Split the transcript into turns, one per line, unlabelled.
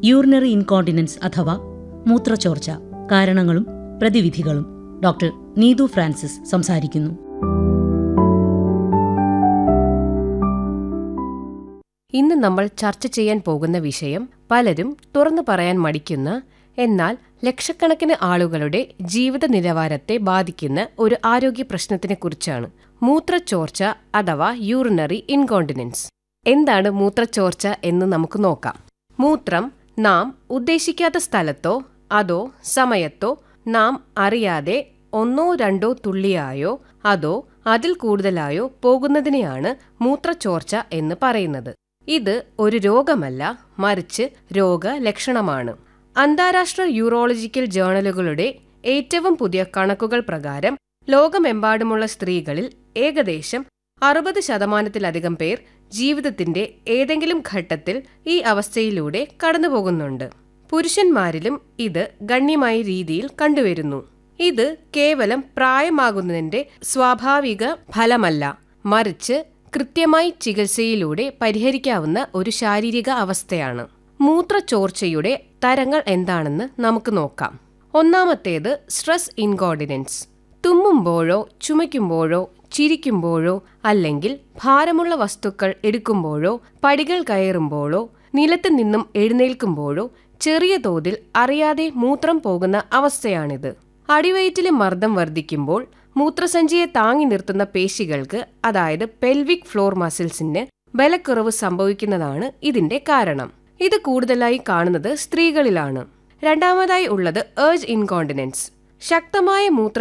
Urinary incontinence അഥവാ മൂത്രച്ചോർച്ച, കാരണങ്ങളും പ്രതിവിധികളും doctor Neethu Francis സംസാരിക്കുന്നു.
ഇന്ന് നമ്മൾ ചർച്ച ചെയ്യാൻ പോകുന്ന വിഷയം പലരും തുറന്നു പറയാൻ മടിക്കുന്ന, എന്നാൽ ലക്ഷക്കണക്കിന് ആളുകളുടെ ജീവിത നിലവാരത്തെ ബാധിക്കുന്ന ഒരു ആരോഗ്യ പ്രശ്നത്തിനെ കുറിച്ചാണ്. മൂത്രച്ചോർച്ച അഥവാ യൂറിനറി ഇൻകോണ്ടിനൻസ്. എന്താണ് മൂത്രച്ചോർച്ച എന്ന് നമുക്ക് നോക്കാം. മൂത്രം നാം ഉദ്ദേശിക്കാത്ത സ്ഥലത്തോ അതോ സമയത്തോ നാം അറിയാതെ 1-2 തുള്ളിയായോ അതോ അതിൽ കൂടുതലായോ പോകുന്നതിനെയാണ് മൂത്രച്ചോർച്ച എന്ന് പറയുന്നത്. ഇത് ഒരു രോഗമല്ല, മറിച്ച് രോഗലക്ഷണമാണ്. അന്താരാഷ്ട്ര യൂറോളജിക്കൽ ജേണലുകളുടെ ഏറ്റവും പുതിയ കണക്കുകൾ പ്രകാരം ലോകമെമ്പാടുമുള്ള സ്ത്രീകളിൽ ഏകദേശം 60% പേർ ജീവിതത്തിന്റെ ഏതെങ്കിലും ഘട്ടത്തിൽ ഈ അവസ്ഥയിലൂടെ കടന്നുപോകുന്നുണ്ട്. പുരുഷന്മാരിലും ഇത് ഗണ്യമായ രീതിയിൽ കണ്ടുവരുന്നു. ഇത് കേവലം പ്രായമാകുന്നതിന്റെ സ്വാഭാവിക ഫലമല്ല, മറിച്ച് കൃത്യമായി ചികിത്സയിലൂടെ പരിഹരിക്കാവുന്ന ഒരു ശാരീരിക അവസ്ഥയാണ്. മൂത്രച്ചോർച്ചയുടെ തരങ്ങൾ എന്താണെന്ന് നമുക്ക് നോക്കാം. ഒന്നാമത്തേത് സ്ട്രെസ് ഇൻകോണ്ടിനൻസ്. തുമ്മുമ്പോഴോ ചുമയ്ക്കുമ്പോഴോ ചിരിക്കുമ്പോഴോ അല്ലെങ്കിൽ ഭാരമുള്ള വസ്തുക്കൾ എടുക്കുമ്പോഴോ പടികൾ കയറുമ്പോഴോ നിലത്ത് നിന്നും എഴുന്നേൽക്കുമ്പോഴോ ചെറിയ തോതിൽ അറിയാതെ മൂത്രം പോകുന്ന അവസ്ഥയാണിത്. അടിവയറ്റിലെ മർദ്ദം വർദ്ധിക്കുമ്പോൾ മൂത്രസഞ്ചിയെ താങ്ങി നിർത്തുന്ന പേശികൾക്ക്, അതായത് പെൽവിക് ഫ്ലോർ മസിൽസിന് ബലക്കുറവ് സംഭവിക്കുന്നതാണ് ഇതിന്റെ കാരണം. ഇത് കൂടുതലായി കാണുന്നത് സ്ത്രീകളിലാണ്. രണ്ടാമതായി ഉള്ളത് ഏർജ് ഇൻകോണ്ടിനൻസ്. ശക്തമായ